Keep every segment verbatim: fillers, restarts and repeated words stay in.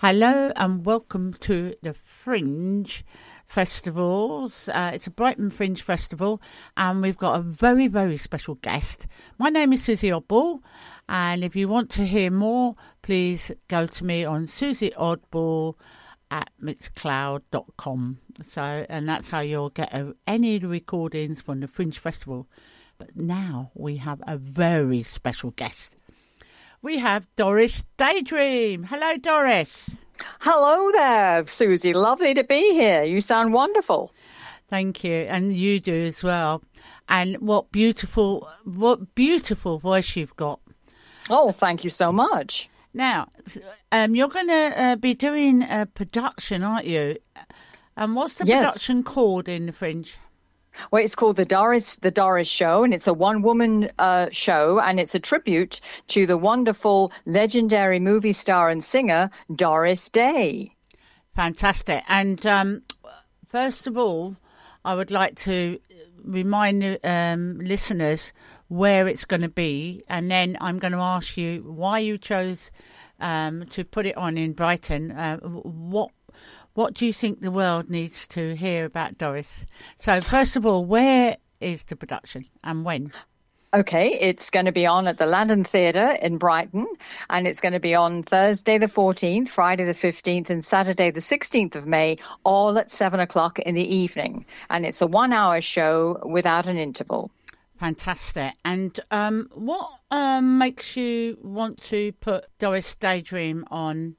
Hello and welcome to the Fringe Festivals. Uh, it's a Brighton Fringe Festival and we've got a very, very special guest. My name is Susie Oddball, and if you want to hear more, please go to me on Susie Oddball at mixcloud dot com. So, and that's how you'll get a, any of the recordings from the Fringe Festival. But now we have a very special guest. We have Doris Daydream. Hello, Doris. Hello there, Susie. Lovely to be here. You sound wonderful. Thank you, and you do as well. And what beautiful, what beautiful voice you've got. Oh, thank you so much. Now, um, you're going to uh, be doing a production, aren't you? And what's the yes. production called in the Fringe? Well, it's called the Doris the Doris Show, and it's a one-woman uh, show, and it's a tribute to the wonderful, legendary movie star and singer Doris Day. Fantastic. And um, first of all, I would like to remind um, listeners where it's going to be, and then I'm going to ask you why you chose um, to put it on in Brighton. Uh, what What do you think the world needs to hear about Doris? So, first of all, where is the production and when? Okay, it's going to be on at the Landon Theatre in Brighton, and it's going to be on Thursday the fourteenth, Friday the fifteenth, and Saturday the sixteenth of May, all at seven o'clock in the evening. And it's a one-hour show without an interval. Fantastic. And um, what um, makes you want to put Doris Daydream on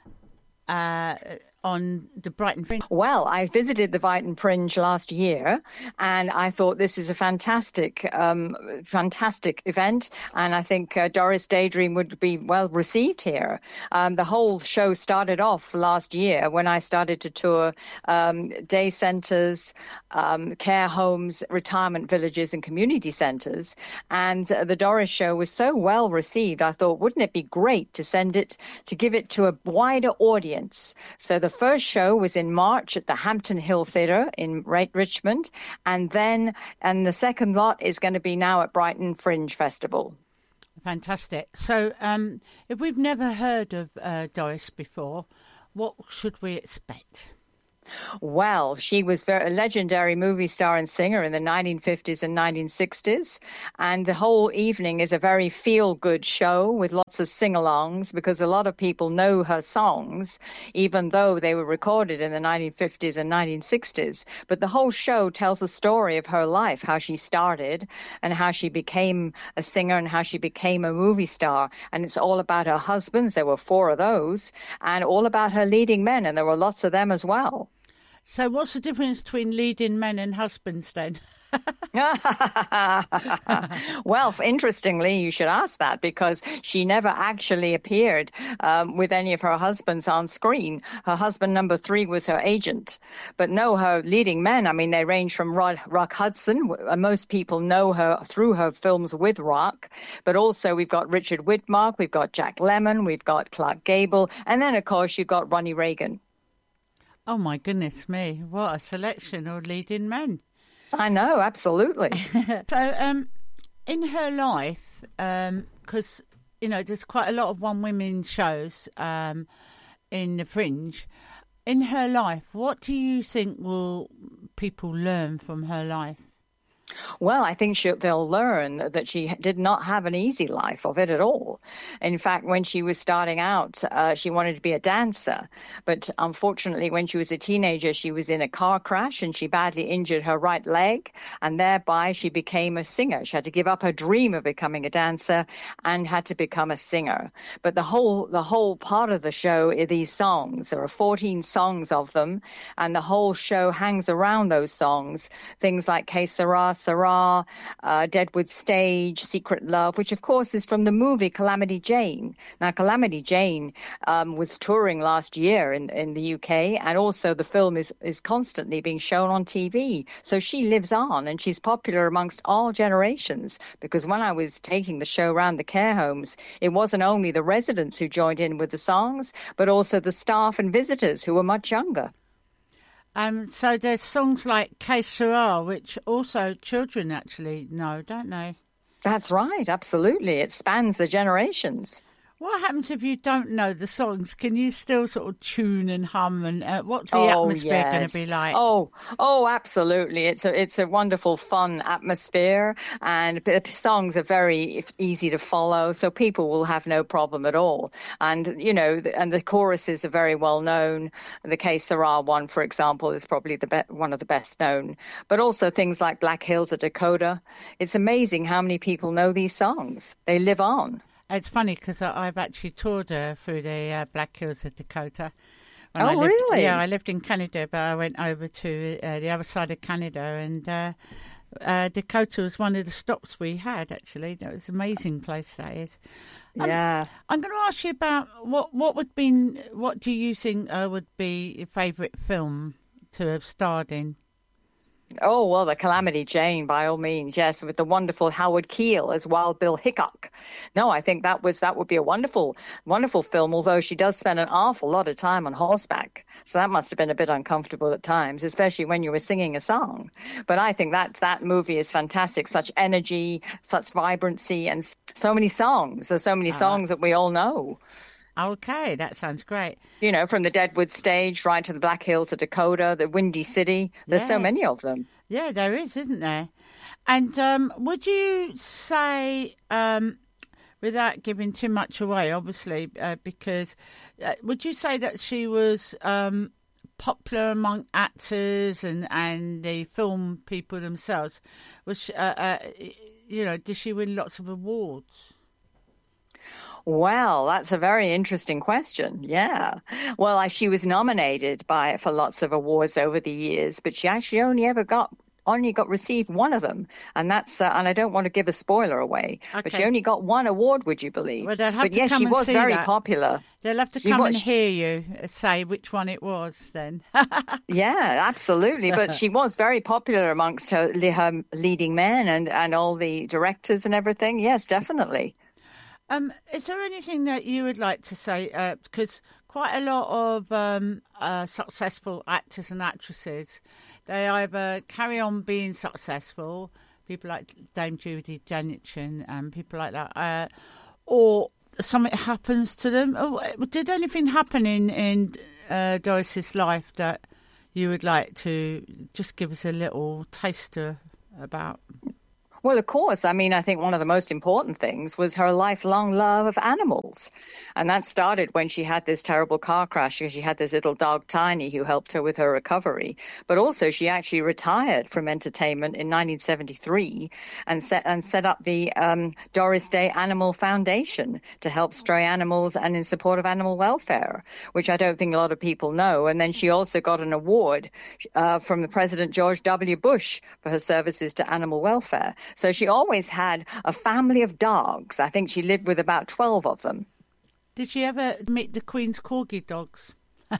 uh on the Brighton Fringe? Well, I visited the Brighton Fringe last year, and I thought this is a fantastic, um, fantastic event, and I think uh, Doris Daydream would be well received here. Um, the whole show started off last year when I started to tour um, day centres, um, care homes, retirement villages, and community centres, and uh, the Doris show was so well received. I thought, wouldn't it be great to send it, to give it to a wider audience? So the first show was in March at the Hampton Hill Theatre in Richmond, and then and the second lot is going to be now at Brighton Fringe Festival. Fantastic. So um, if we've never heard of uh, Doris before, what should we expect? Well, she was very, a legendary movie star and singer in the nineteen fifties and nineteen sixties, and the whole evening is a very feel-good show with lots of sing-alongs because a lot of people know her songs, even though they were recorded in the nineteen fifties and nineteen sixties. But the whole show tells a story of her life, how she started and how she became a singer and how she became a movie star. And it's all about her husbands. There were four of those, and all about her leading men, and there were lots of them as well. So what's the difference between leading men and husbands then? Well, interestingly, you should ask that because she never actually appeared um, with any of her husbands on screen. Her husband number three was her agent. But no, her leading men, I mean, they range from Rod, Rock Hudson. Most people know her through her films with Rock. But also we've got Richard Widmark, we've got Jack Lemmon, we've got Clark Gable. And then, of course, you've got Ronnie Reagan. Oh, my goodness me. What a selection of leading men. I know, absolutely. So, um, in her life, because, um, you know, there's quite a lot of one-women shows um, in the Fringe. In her life, what do you think will people learn from her life? Well, I think she'll, they'll learn that she did not have an easy life of it at all. In fact, when she was starting out, uh, she wanted to be a dancer. But unfortunately, when she was a teenager, she was in a car crash and she badly injured her right leg. And thereby, she became a singer. She had to give up her dream of becoming a dancer and had to become a singer. But the whole the whole part of the show are these songs. There are fourteen songs of them. And the whole show hangs around those songs. Things like Que Sera, Sera, uh, Deadwood Stage, Secret Love, which of course is from the movie Calamity Jane. Now, Calamity Jane um, was touring last year in, in the U K, and also the film is, is constantly being shown on T V. So she lives on, and she's popular amongst all generations, because when I was taking the show around the care homes, it wasn't only the residents who joined in with the songs, but also the staff and visitors who were much younger. Um, so there's songs like Que Sera, which also children actually know, don't they? That's right, absolutely. It spans the generations. What happens if you don't know the songs? Can you still sort of tune and hum? And uh, what's the Oh, atmosphere yes. going to be like? Oh, oh, absolutely. It's a it's a wonderful, fun atmosphere, and the songs are very easy to follow, so people will have no problem at all. And you know, and the choruses are very well known. The Que Sera one, for example, is probably the be- one of the best known. But also things like Black Hills of Dakota. It's amazing how many people know these songs. They live on. It's funny because I've actually toured her through the uh, Black Hills of Dakota. When Oh, I lived, really? Yeah, I lived in Canada, but I went over to uh, the other side of Canada, and uh, uh, Dakota was one of the stops we had, actually. That was an amazing place, that is. Um, Yeah. I'm going to ask you about what, what would be, what do you think uh, would be your favourite film to have starred in? Oh, well, the Calamity Jane, by all means, yes, with the wonderful Howard Keel as Wild Bill Hickok. No, I think that was that would be a wonderful, wonderful film, although she does spend an awful lot of time on horseback. So that must have been a bit uncomfortable at times, especially when you were singing a song. But I think that that movie is fantastic, such energy, such vibrancy, and so many songs. There's so many Uh, songs that we all know. Okay, that sounds great. You know, from the Deadwood stage right to the Black Hills of Dakota, the Windy City. There's so Yeah. many of them. Yeah, there is, isn't there? And um, would you say, um, without giving too much away, obviously, uh, because uh, would you say that she was um, popular among actors and, and the film people themselves? Was she, uh, uh, you know, did she win lots of awards? Well, that's a very interesting question. Yeah. Well, I, she was nominated by for lots of awards over the years, but she actually only ever got only got received one of them, and that's uh, and I don't want to give a spoiler away, but she Okay. only got one award. Would you believe? Well, they'll have but to yes, come she and was see very that. popular. They'll have to She come was- and hear you say which one it was then. Yeah, absolutely. But she was very popular amongst her, her leading men and and all the directors and everything. Yes, definitely. Um, is there anything that you would like to say? Uh, because quite a lot of um, uh, successful actors and actresses, they either carry on being successful, people like Dame Judi Dench and um, people like that, uh, or something happens to them. Oh, did anything happen in, in uh, Doris's life that you would like to just give us a little taster about? Well, of course. I mean, I think one of the most important things was her lifelong love of animals. And that started when she had this terrible car crash because she had this little dog, Tiny, who helped her with her recovery. But also she actually retired from entertainment in nineteen seventy-three and set, and set up the um, Doris Day Animal Foundation to help stray animals and in support of animal welfare, which I don't think a lot of people know. And then she also got an award uh, from the President George W. Bush for her services to animal welfare. So she always had a family of dogs. I think she lived with about twelve of them. Did she ever meet the Queen's Corgi dogs?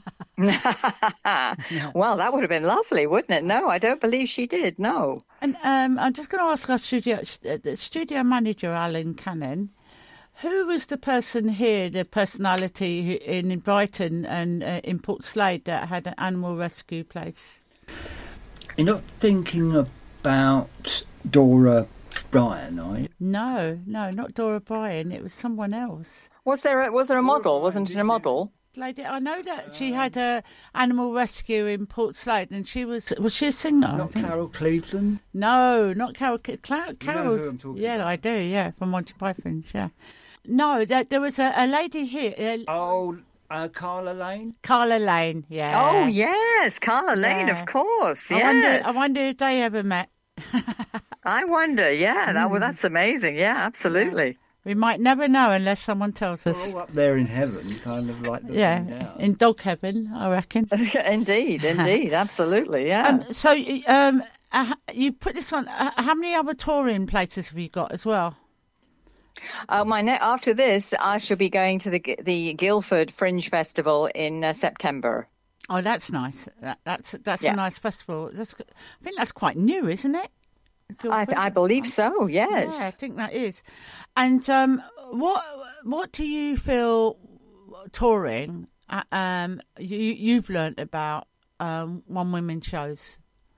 Well, that would have been lovely, wouldn't it? No, I don't believe she did, no. And um, I'm just going to ask our studio, uh, the studio manager, Alan Cannon, who was the person here, the personality who, in Brighton and uh, in Port Slade that had an animal rescue place? You're not thinking about Dora Bryan, are you? No, no, not Dora Bryan. It was someone else. Was there a, was there a model? Wasn't it a model? Lady, I know that she had a animal rescue in Port Slade, and she was was she a singer? I Not think? Carol Cleveland? No, not Carol. Cla- Carol. who I'm talking yeah, about. I do. Yeah, from Monty Python's. Yeah. No, there, there was a, a lady here, uh, Oh, uh, Carla Lane? Carla Lane. Yeah. Oh, yes, Carla Lane, Yeah. of course, I yes. wonder. I wonder if they ever met. I wonder, yeah, that, well, that's amazing, yeah, absolutely. We might never know unless someone tells us. We're all up there in heaven, kind of like looking Yeah, down. in dog heaven, I reckon. Indeed, indeed, absolutely, yeah. Um, so um, uh, you put this on. Uh, how many other touring places have you got as well? Uh, my ne- after this, I shall be going to the the Guildford Fringe Festival in uh, September. Oh, that's nice. That, that's that's Yeah. a nice festival. That's, I think that's quite new, isn't it? I, I believe so, yes. Yeah, I think that is. And um, what what do you feel touring? Uh, um, you you've learnt about um, one women shows.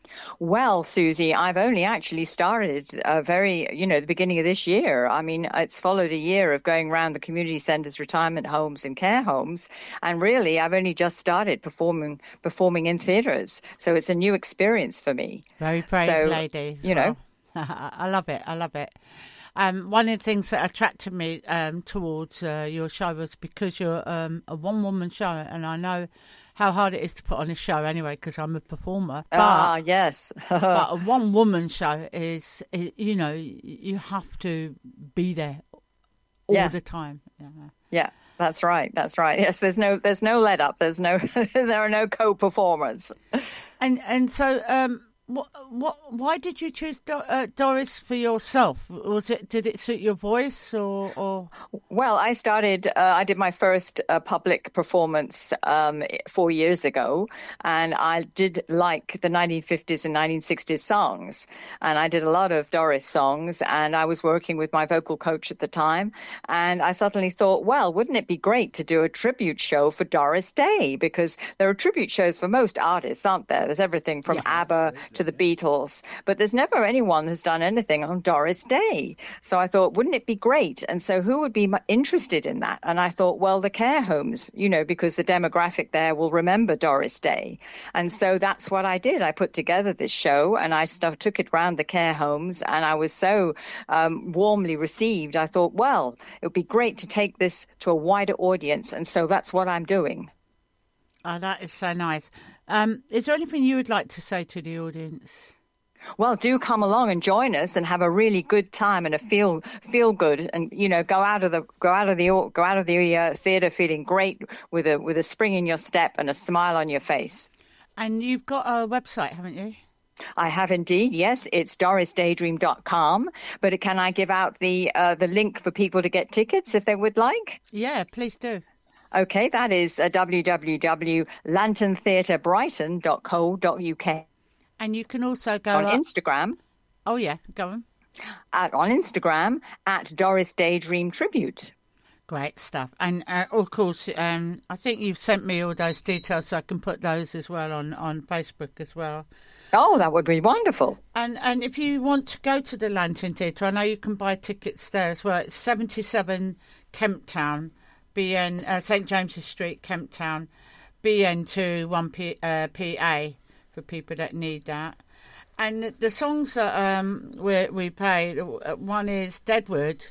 Well, Susie, I've only actually started uh, very, you know, the beginning of this year. I mean, it's followed a year of going around the community centres, retirement homes and care homes. And really, I've only just started performing performing in theatres. So it's a new experience for me. Very brave so, lady. You well. know. I love it. I love it. Um, one of the things that attracted me um, towards uh, your show was because you're um, a one-woman show, and I know how hard it is to put on a show anyway because I'm a performer. But, ah, yes. but a one-woman show is, you know, you have to be there all yeah. the time. Yeah. yeah, that's right. That's right. Yes, there's no there's no let up. There's no there are no co-performers. And and so. Um, What, what, why did you choose Do- uh, Doris for yourself? Was it did it suit your voice or? or... Well, I started. Uh, I did my first uh, public performance um, four years ago, and I did like the nineteen fifties and nineteen sixties songs, and I did a lot of Doris songs. And I was working with my vocal coach at the time, and I suddenly thought, well, wouldn't it be great to do a tribute show for Doris Day? Because there are tribute shows for most artists, aren't there? There's everything from yeah. ABBA to the Beatles, but there's never anyone who's done anything on Doris Day. So I thought, wouldn't it be great? And so who would be interested in that? And I thought, well, the care homes, you know, because the demographic there will remember Doris Day. And so that's what I did. I put together this show and I st- took it around the care homes, and I was so um, warmly received. I thought, well, it would be great to take this to a wider audience. And so that's what I'm doing. Oh, that is so nice. Um, is there anything you would like to say to the audience? Well, do come along and join us and have a really good time and a feel feel good, and you know, go out of the go out of the go out of the uh, theatre feeling great with a with a spring in your step and a smile on your face. And you've got a website, haven't you? I have indeed, yes. It's doris daydream dot com. But can I give out the uh, the link for people to get tickets if they would like? Yeah, please do. Okay, that is uh, w w w dot lantern theatre brighton dot co dot u k. And you can also go on up... Instagram. Oh, yeah, go on. At, on Instagram, at Doris Daydream Tribute. Great stuff. And, uh, of course, um, I think you've sent me all those details so I can put those as well on, on Facebook as well. Oh, that would be wonderful. And and if you want to go to the Lantern Theatre, I know you can buy tickets there as well. It's seventy-seven Kemp Town. B N uh, Saint James's Street, Kemp Town, B N two one P, uh, P A for people that need that. And the songs that um, we we played, one is Deadwood,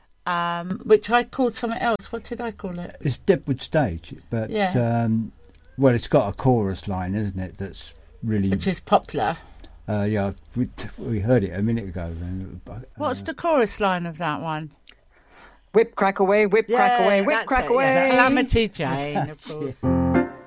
um, which I called something else. What did I call it? It's Deadwood Stage, but yeah. um, well, it's got a chorus line, isn't it? That's really which is popular. Uh, yeah, we we heard it a minute ago. Uh, What's the chorus line of that one? Whip, crack away, whip, yeah, crack away, whip, crack it, away. Yeah. Calamity Jane, of course.